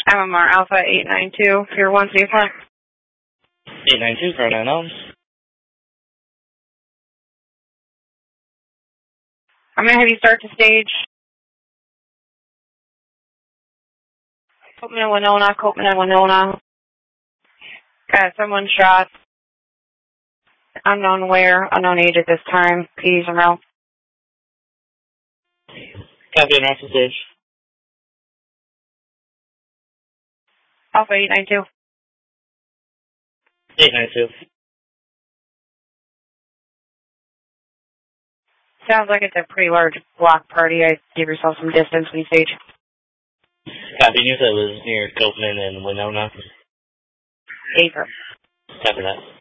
MMR Alpha 892, Pier 1 Seafront. 892, car 90. I'm going to have you start to stage. Copeland and Winona, Copeland and Winona. Got someone shot. Unknown where, unknown age at this time. Please and route. Copy and after stage. Alpha 892. 892. Sounds like it's a pretty large block party. I'd give yourself some distance when you stage. Copy, you said it was near Copeland and Winona. Acre. Copy that.